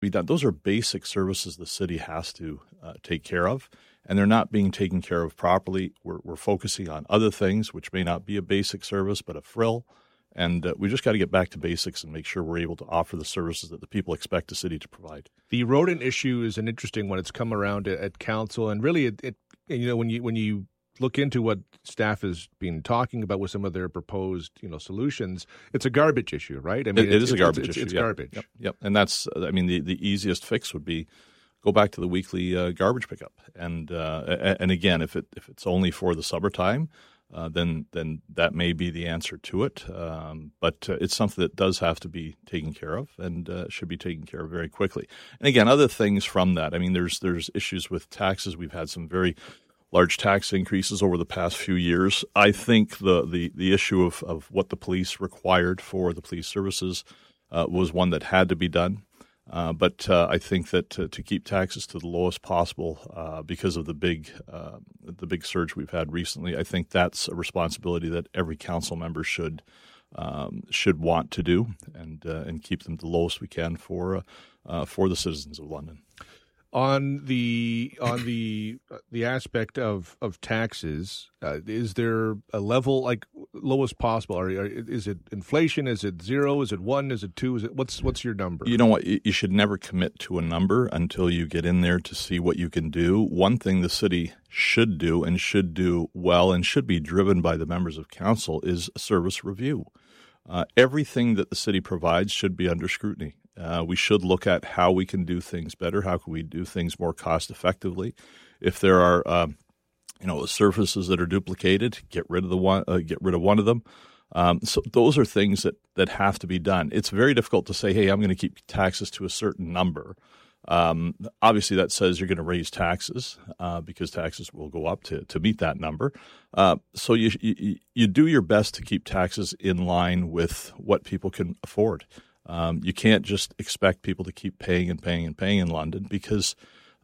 be done. Those are basic services the city has to take care of, and they're not being taken care of properly. We're focusing on other things, which may not be a basic service, but a frill. And we just got to get back to basics and make sure we're able to offer the services that the people expect the city to provide. The rodent issue is an interesting one. It's come around at council, and really, it when you look into what staff has been talking about with some of their proposed solutions, it's a garbage issue, right? I mean, it is a garbage issue. It's garbage. Yep. And that's, the easiest fix would be go back to the weekly garbage pickup. And again, if it's only for the summertime, then that may be the answer to it. But it's something that does have to be taken care of and should be taken care of very quickly. And again, other things from that. I mean, there's issues with taxes. We've had some very large tax increases over the past few years. I think the issue of what the police required for the police services was one that had to be done. But I think that to keep taxes to the lowest possible because of the big surge we've had recently, I think that's a responsibility that every council member should want to do and keep them the lowest we can for the citizens of London. On the aspect of taxes, is there a level like lowest possible? Is it inflation? Is it 0? Is it 1? Is it 2? What's your number? You know what? You should never commit to a number until you get in there to see what you can do. One thing the city should do and should do well and should be driven by the members of council is a service review. Everything that the city provides should be under scrutiny. We should look at how we can do things better. How can we do things more cost effectively? If there are, surfaces that are duplicated, get rid of one of them. So those are things that have to be done. It's very difficult to say, hey, I'm going to keep taxes to a certain number. Obviously, that says you're going to raise taxes because taxes will go up to meet that number. So you do your best to keep taxes in line with what people can afford. You can't just expect people to keep paying in London because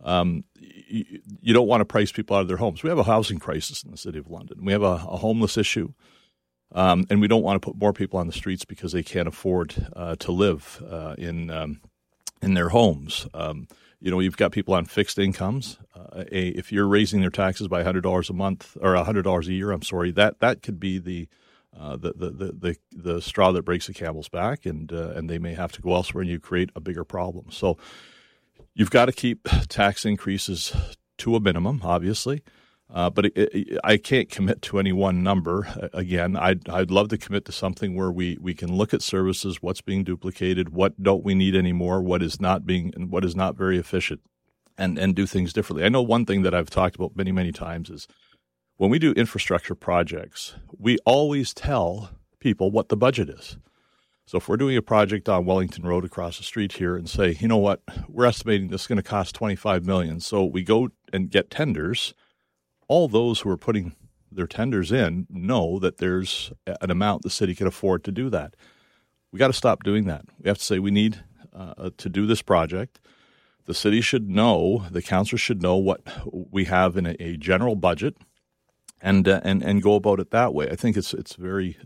you don't want to price people out of their homes. We have a housing crisis in the city of London. We have a homeless issue, and we don't want to put more people on the streets because they can't afford to live in their homes. You've got people on fixed incomes. If you're raising their taxes by $100 a month or $100 a year, that could be the straw that breaks the camel's back, and they may have to go elsewhere, and you create a bigger problem. So you've got to keep tax increases to a minimum, obviously, but I can't commit to any one number. Again, I'd love to commit to something where we can look at services, what's being duplicated, what don't we need anymore, what is not very efficient, and do things differently. I know one thing that I've talked about many, many times is when we do infrastructure projects, we always tell people what the budget is. So if we're doing a project on Wellington Road across the street here and say, you know what, we're estimating this is going to cost $25 million. So we go and get tenders. All those who are putting their tenders in know that there's an amount the city can afford to do that. We got to stop doing that. We have to say we need to do this project. The city should know, the council should know what we have in a general budget. And go about it that way. I think it's very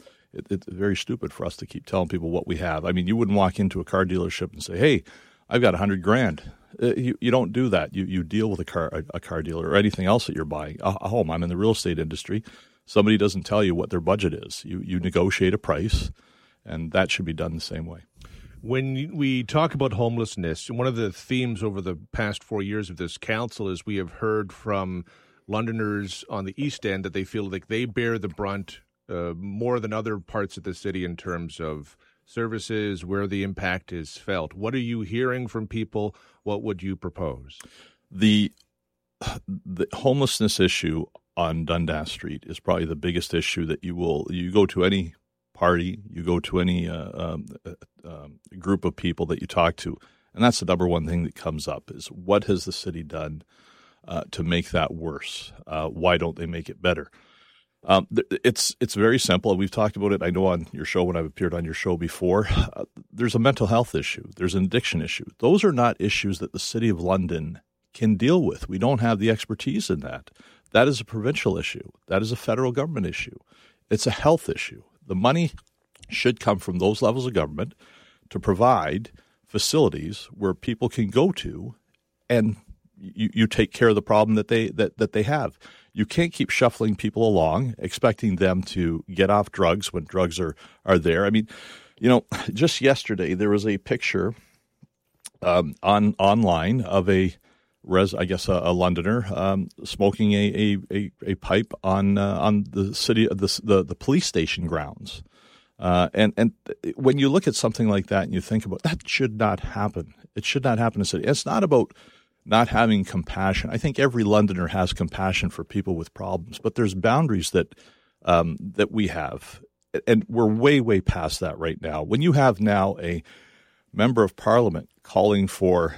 stupid for us to keep telling people what we have. I mean, you wouldn't walk into a car dealership and say, "Hey, I've got $100,000." You don't do that. You deal with a car dealer or anything else that you're buying. A home. I'm in the real estate industry. Somebody doesn't tell you what their budget is. You negotiate a price, and that should be done the same way. When we talk about homelessness, one of the themes over the past 4 years of this council is we have heard from Londoners on the East End that they feel like they bear the brunt more than other parts of the city in terms of services, where the impact is felt. What are you hearing from people? What would you propose? The homelessness issue on Dundas Street is probably the biggest issue that you go to any party, you go to any group of people that you talk to, and that's the number one thing that comes up is what has the city done to make that worse? Why don't they make it better? It's very simple. We've talked about it, I know, on your show when I've appeared on your show before. There's a mental health issue. There's an addiction issue. Those are not issues that the City of London can deal with. We don't have the expertise in that. That is a provincial issue. That is a federal government issue. It's a health issue. The money should come from those levels of government to provide facilities where people can go to, and you take care of the problem that they have. You can't keep shuffling people along, expecting them to get off drugs when drugs are there. I mean, just yesterday there was a picture online of a Londoner smoking a pipe on the city the police station grounds. And when you look at something like that and you think about that, should not happen. It should not happen in a city. It's not about not having compassion. I think every Londoner has compassion for people with problems, but there's boundaries that we have, and we're way past that right now. When you have now a member of Parliament calling for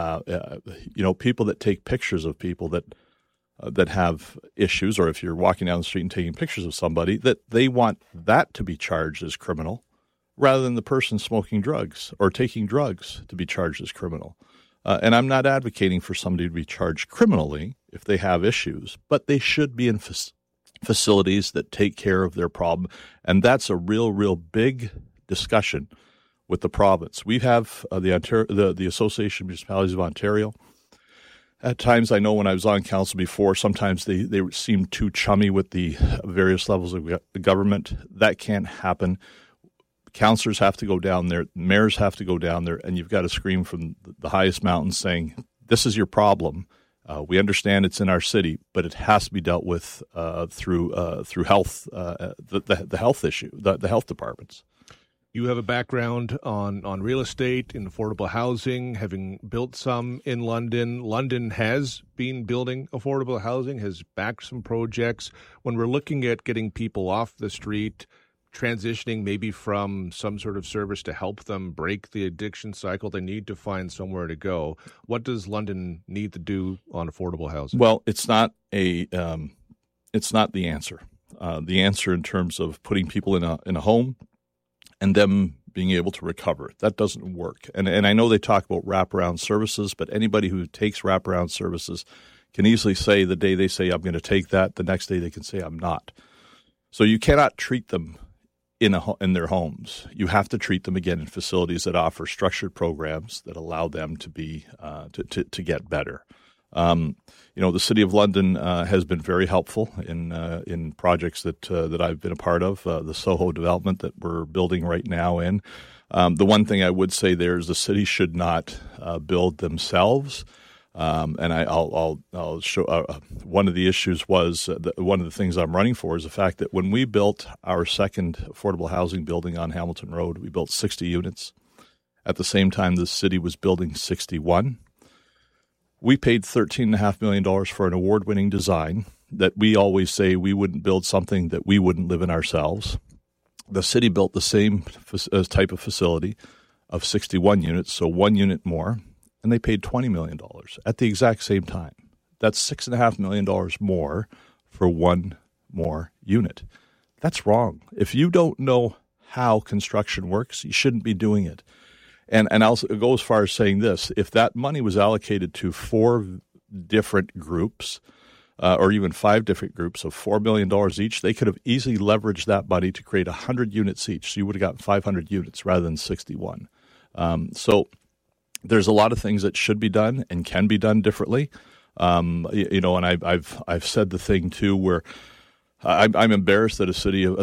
people that take pictures of people that have issues, or if you're walking down the street and taking pictures of somebody, that they want that to be charged as criminal rather than the person smoking drugs or taking drugs to be charged as criminal. And I'm not advocating for somebody to be charged criminally if they have issues, but they should be in facilities that take care of their problem. And that's a real big discussion with the province. We have the Association of Municipalities of Ontario. At times, I know when I was on council before, sometimes they seemed too chummy with the various levels of the government. That can't happen. Councillors have to go down there. Mayors have to go down there, and you've got to scream from the highest mountain saying, this is your problem. We understand it's in our city, but it has to be dealt with through health, the health issue, the health departments. You have a background on real estate, in affordable housing, having built some in London. London has been building affordable housing, has backed some projects. When we're looking at getting people off the street, transitioning maybe from some sort of service to help them break the addiction cycle, they need to find somewhere to go. What does London need to do on affordable housing? Well, it's not the answer. The answer in terms of putting people in a home and them being able to recover, that doesn't work. And I know they talk about wraparound services, but anybody who takes wraparound services can easily say the day they say I'm going to take that, the next day they can say I'm not. So you cannot treat them in their homes. You have to treat them again in facilities that offer structured programs that allow them to be to get better. The City of London has been very helpful in projects that I've been a part of. The Soho development that we're building right now in. The one thing I would say there is the city should not build themselves. And I'll show one of the issues was one of the things I'm running for is the fact that when we built our second affordable housing building on Hamilton Road, we built 60 units. At the same time, the city was building 61. We paid $13.5 million for an award-winning design that we always say we wouldn't build something that we wouldn't live in ourselves. The city built the same type of facility of 61 units, so 1 unit more, and they paid $20 million at the exact same time. That's $6.5 million more for one more unit. That's wrong. If you don't know how construction works, you shouldn't be doing it. And I'll go as far as saying this. If that money was allocated to 4 different groups or even 5 different groups of $4 million each, they could have easily leveraged that money to create 100 units each. So you would have gotten 500 units rather than 61. So there's a lot of things that should be done and can be done differently. And I've said the thing too where I'm embarrassed that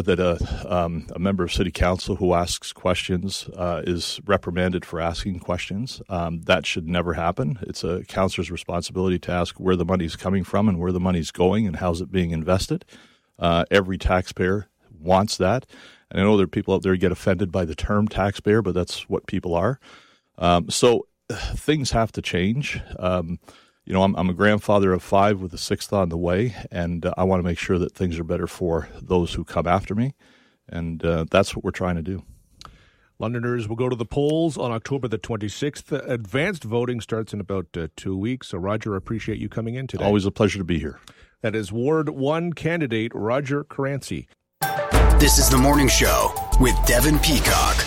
a member of city council who asks questions is reprimanded for asking questions. That should never happen. It's a councillor's responsibility to ask where the money's coming from and where the money's going and how's it being invested. Every taxpayer wants that. And I know there are people out there who get offended by the term taxpayer, but that's what people are. So things have to change. I'm a grandfather of 5 with a 6th on the way, and I want to make sure that things are better for those who come after me, and that's what we're trying to do. Londoners will go to the polls on October the 26th. Advanced voting starts in about 2 weeks, so Roger, I appreciate you coming in today. Always a pleasure to be here. That is Ward 1 candidate Roger Caranci. This is The Morning Show with Devin Peacock.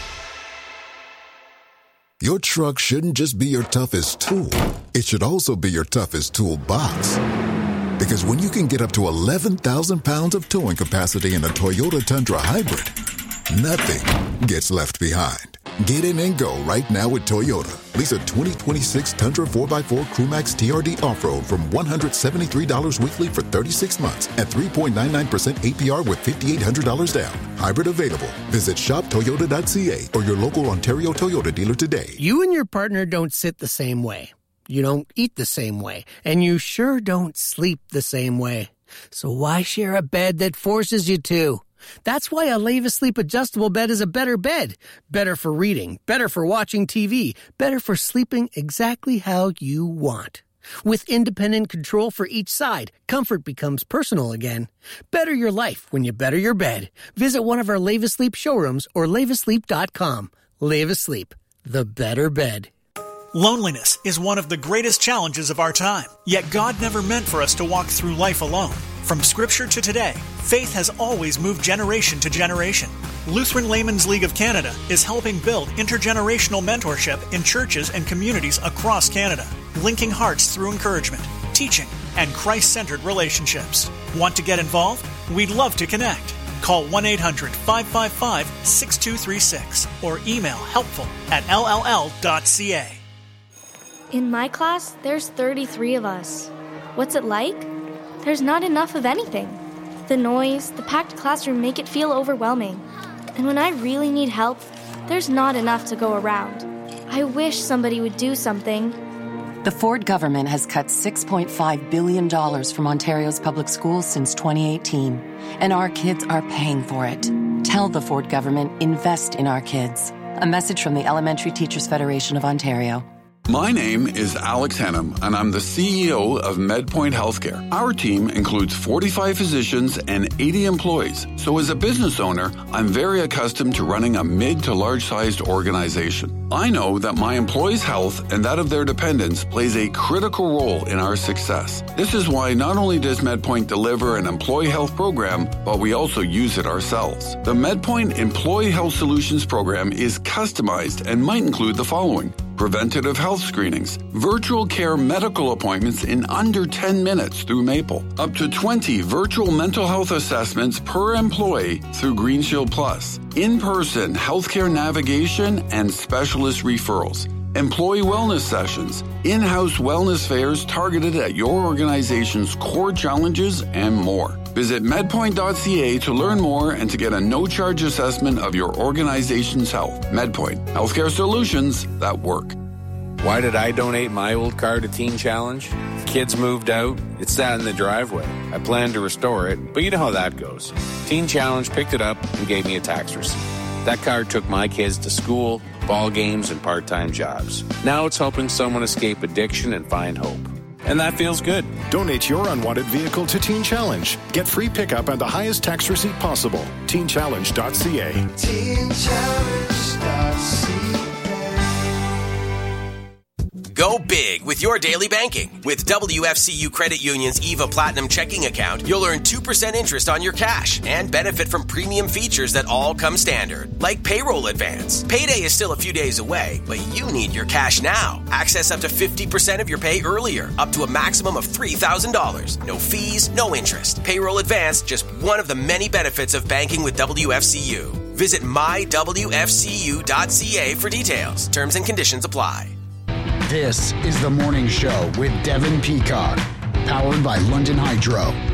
Your truck shouldn't just be your toughest tool. It should also be your toughest toolbox. Because when you can get up to 11,000 pounds of towing capacity in a Toyota Tundra Hybrid, nothing gets left behind. Get in and go right now with Toyota. Lease a 2026 Tundra 4x4 Crewmax TRD Off-Road from $173 weekly for 36 months at 3.99% APR with $5,800 down. Hybrid available. Visit shoptoyota.ca or your local Ontario Toyota dealer today. You and your partner don't sit the same way. You don't eat the same way. And you sure don't sleep the same way. So why share a bed that forces you to? That's why a Leva Sleep adjustable bed is a better bed. Better for reading, better for watching TV, better for sleeping exactly how you want. With independent control for each side, comfort becomes personal again. Better your life when you better your bed. Visit one of our Leva Sleep showrooms or levasleep.com. Leva Sleep, the better bed. Loneliness is one of the greatest challenges of our time. Yet God never meant for us to walk through life alone. From Scripture to today, faith has always moved generation to generation. Lutheran Laymen's League of Canada is helping build intergenerational mentorship in churches and communities across Canada, linking hearts through encouragement, teaching, and Christ-centered relationships. Want to get involved? We'd love to connect. Call 1-800-555-6236 or email helpful@lll.ca. In my class, there's 33 of us. What's it like? There's not enough of anything. The noise, the packed classroom make it feel overwhelming. And when I really need help, there's not enough to go around. I wish somebody would do something. The Ford government has cut $6.5 billion from Ontario's public schools since 2018, and our kids are paying for it. Tell the Ford government, invest in our kids. A message from the Elementary Teachers Federation of Ontario. My name is Alex Hennam, and I'm the CEO of MedPoint Healthcare. Our team includes 45 physicians and 80 employees. So as a business owner, I'm very accustomed to running a mid to large-sized organization. I know that my employees' health and that of their dependents plays a critical role in our success. This is why not only does MedPoint deliver an employee health program, but we also use it ourselves. The MedPoint Employee Health Solutions program is customized and might include the following: preventative health screenings, virtual care medical appointments in under 10 minutes through Maple, up to 20 virtual mental health assessments per employee through Green Shield Plus, in-person healthcare navigation and specialist referrals, employee wellness sessions, in-house wellness fairs targeted at your organization's core challenges, and more. Visit medpoint.ca to learn more and to get a no-charge assessment of your organization's health. MedPoint, healthcare solutions that work. Why did I donate my old car to Teen Challenge? Kids moved out. It sat in the driveway. I planned to restore it, but you know how that goes. Teen Challenge picked it up and gave me a tax receipt. That car took my kids to school, ball games, and part-time jobs. Now it's helping someone escape addiction and find hope. And that feels good. Donate your unwanted vehicle to Teen Challenge. Get free pickup and the highest tax receipt possible. TeenChallenge.ca. TeenChallenge.ca. Go big with your daily banking. With WFCU Credit Union's EVA Platinum checking account, you'll earn 2% interest on your cash and benefit from premium features that all come standard, like payroll advance. Payday is still a few days away, but you need your cash now. Access up to 50% of your pay earlier, up to a maximum of $3,000. No fees, no interest. Payroll advance, just one of the many benefits of banking with WFCU. Visit mywfcu.ca for details. Terms and conditions apply. This is The Morning Show with Devin Peacock, powered by London Hydro.